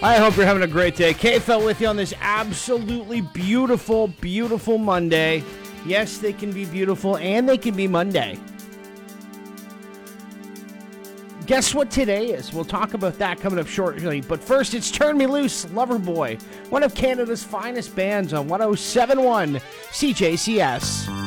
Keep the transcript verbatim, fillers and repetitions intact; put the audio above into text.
I hope you're having a great day. K F L with you on this absolutely beautiful, beautiful Monday. Yes, they can be beautiful and they can be Monday. Guess what today is? We'll talk about that coming up shortly. But first, it's Turn Me Loose, Loverboy, one of Canada's finest bands on one oh seven point one C J C S.